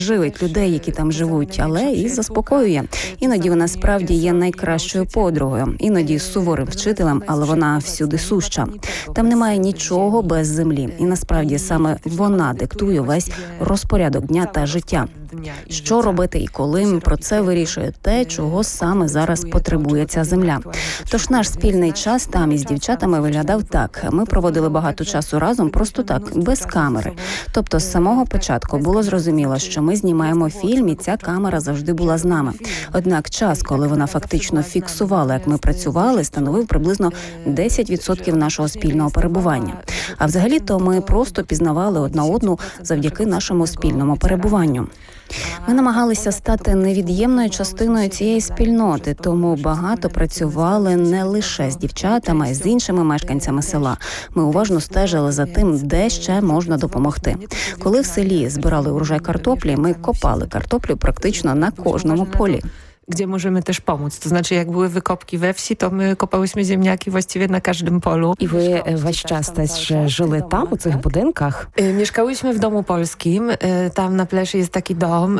Живить людей, які там живуть, але і заспокоює. Іноді вона справді є найкращою подругою, іноді суворим вчителем, але вона всюди суща. Там немає нічого без землі, і насправді саме вона диктує весь розпорядок дня та життя. Що робити і коли, про це вирішує те, чого саме зараз потребує ця земля. Тож наш спільний час там із дівчатами виглядав так. Ми проводили багато часу разом просто так, без камери. Тобто з самого початку було зрозуміло, що ми знімаємо фільм, і ця камера завжди була з нами. Однак час, коли вона фактично фіксувала, як ми працювали, становив приблизно 10% нашого спільного перебування. А взагалі-то ми просто пізнавали одна одну завдяки нашому спільному перебуванню. Ми намагалися стати невід'ємною частиною цієї спільноти, тому багато працювали не лише з дівчатами, а й з іншими мешканцями села. Ми уважно стежили за тим, де ще можна допомогти. Коли в селі збирали урожай картоплі, ми копали картоплю практично на кожному полі. Gdzie możemy też pomóc. To znaczy, jak były wykopki we wsi, to my kopałyśmy ziemniaki właściwie na każdym polu. І ви весь час теж жили там, у цих будинках? Mieszkałyśmy w domu polskim. Tam na Pleszy jest taki dom.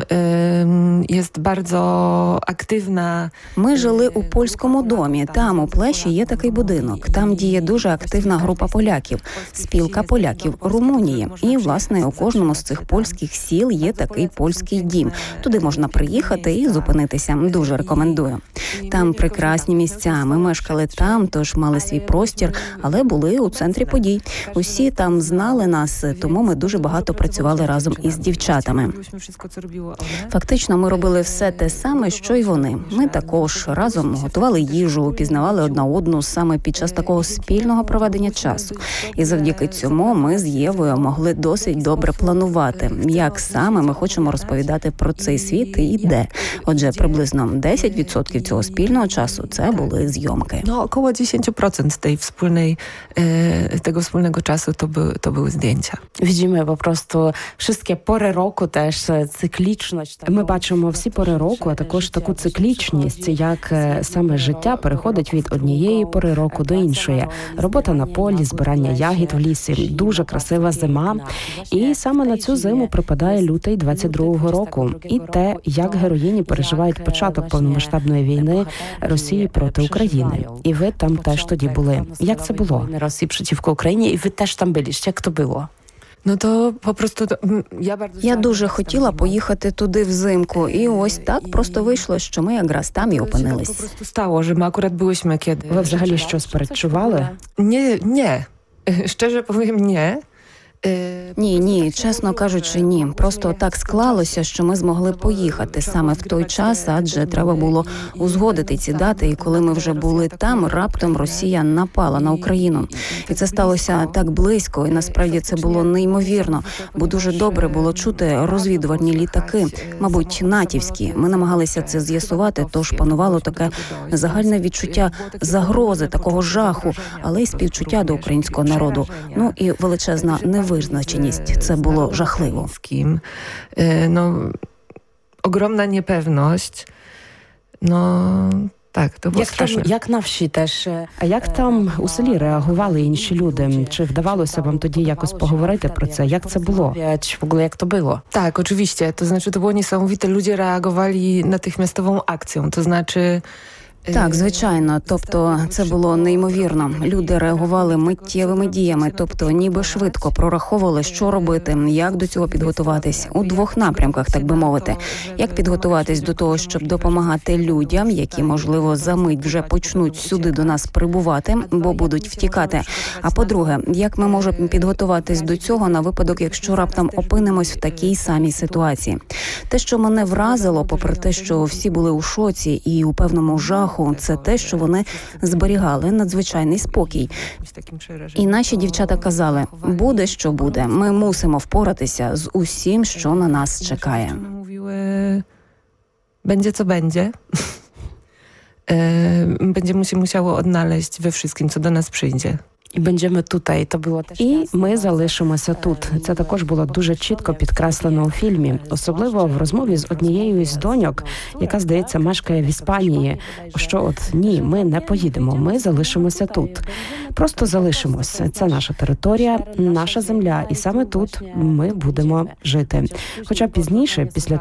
Jest bardzo aktywna. Ми жили у польському домі. Там, у Плеші, є такий будинок. Там діє дуже активна група поляків, спілка поляків Румунії. І, власне, у кожному з цих польських сіл є такий польський дім. Туди можна приїхати і зупинитися. Дуже рекомендую. Там прекрасні місця. Ми мешкали там, тож мали свій простір, але були у центрі подій. Усі там знали нас, тому ми дуже багато працювали разом із дівчатами. Фактично, ми робили все те саме, що й вони. Ми також разом готували їжу, пізнавали одна одну саме під час такого спільного проведення часу. І завдяки цьому ми з Євою могли досить добре планувати, як саме ми хочемо розповідати про цей світ і де. Отже, приблизно 10% цього спільного часу це були зйомки. No, około 10% tego wspólnego czasu to były zdjęcia. Widzimy po prostu wszystkie pory roku, też циклічність. Ми бачимо всі пори року, а також таку циклічність, як саме життя переходить від однієї пори року до іншої. Робота на полі, збирання ягід в лісі, дуже красива зима. І саме на цю зиму припадає лютий 22-го року. І те, як героїні переживають початок повномасштабної війни Росії проти України. І ви там теж тоді були. Як це було? Росії проти України, і ви теж там були. Як то було? Ну то просто Я дуже хотіла поїхати туди взимку, і ось так просто вийшло, що ми якраз там і опинились. Просто стало, що ми акурат byłyśmy kiedy. Ви взагалі щось передчували? Ні. Szczerze powiem, ні. Ні, чесно кажучи, ні. Просто так склалося, що ми змогли поїхати саме в той час, адже треба було узгодити ці дати. І коли ми вже були там, раптом Росія напала на Україну. І це сталося так близько, і насправді це було неймовірно, бо дуже добре було чути розвідувальні літаки, мабуть, натівські. Ми намагалися це з'ясувати, тож панувало таке загальне відчуття загрози, такого жаху, але й співчуття до українського народу. Ну і величезна невизначеність. Це було жахливо. Ogromna niepewność. Так, то було страшно. Як на вші теж. А як там у селі реагували інші люди? Чи вдавалося вам тоді якось поговорити про це? Як це було? Чи в ogóle jak to było? Tak, oczywiście. To znaczy, to było niesamowite. Ludzie reagowali natychmiastową akcją. To znaczy... Так, звичайно. Тобто це було неймовірно. Люди реагували миттєвими діями, тобто ніби швидко прораховували, що робити, як до цього підготуватись. У двох напрямках, так би мовити. Як підготуватись до того, щоб допомагати людям, які, можливо, за мить вже почнуть сюди до нас прибувати, бо будуть втікати. А по-друге, як ми можемо підготуватись до цього на випадок, якщо раптом опинимось в такій самій ситуації. Те, що мене вразило, попри те, що всі були у шоці і у певному жаху, це те, що вони зберігали надзвичайний спокій. І наші дівчата казали, буде, що буде, ми мусимо впоратися з усім, що на нас чекає. Będzie co będzie. Będziemy się musiało odnaleźć we wszystkim, co do nas przyjdzie. І będziemy tutaj. To було теж І ми залишимося тут. Це також було дуже чітко підкреслено у фільмі, особливо в розмові з однією з доньок, яка, здається, мешкає в Іспанії. Що от ні, ми не поїдемо, ми залишимося тут. Просто залишимося. Це наша територія, наша земля, і саме тут ми будемо жити. Хоча пізніше, після